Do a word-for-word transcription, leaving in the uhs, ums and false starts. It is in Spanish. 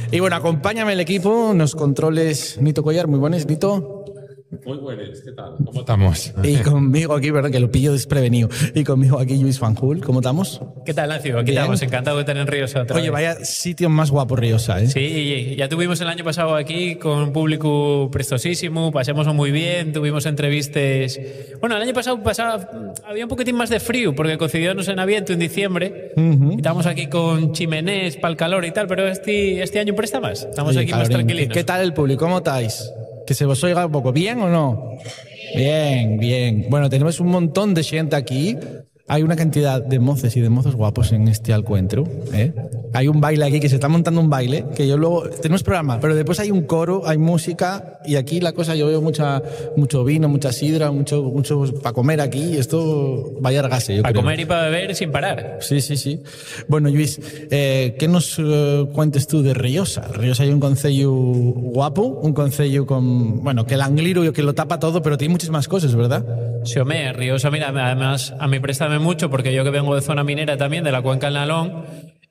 Y bueno, acompáñame el equipo, nos controles Nito Collar, muy buenas, Nito. Muy buenas, ¿qué tal? ¿Cómo estamos? Y conmigo aquí, verdad que lo pillo desprevenido. Y conmigo aquí Luis Fanjul, ¿cómo estamos? ¿Qué tal, Nancio? Aquí Bien. estamos, encantado de tener en Riosa otra Oye, vez. vaya sitio más guapo Riosa, ¿eh? Sí, ya tuvimos el año pasado aquí con un público prestosísimo, pasamos muy bien, tuvimos entrevistas. Bueno, el año pasado pasaba, había un poquitín más de frío porque coincidimos en Aviento en diciembre. Uh-huh. Y estábamos aquí con chimenés para el calor y tal, pero este, este año presta más. Estamos Oye, aquí más Calorín, tranquilitos. ¿qué tal el público? ¿Cómo estáis? Que se vos oiga un poco. ¿Bien o no? Bien, bien. Bueno, tenemos un montón de gente aquí. Hay una cantidad de moces y de mozos guapos en este encuentro, ¿eh? Hay un baile aquí, que se está montando un baile, que yo luego... Tenemos programa, pero después hay un coro, hay música, y aquí la cosa, yo veo mucha, mucho vino, mucha sidra, mucho, mucho para comer aquí. Esto va a largarse, yo Para creo. comer y para beber sin parar. Sí, sí, sí. Bueno, Luis, eh, ¿qué nos eh, cuentes tú de Riosa? Riosa hay un concello guapo, un concello con... Bueno, que el angliru que lo tapa todo, pero tiene muchísimas cosas, ¿verdad? Sí, hombre, Riosa, mira, además a mí préstame mucho porque yo que vengo de zona minera también, de la cuenca del Nalón,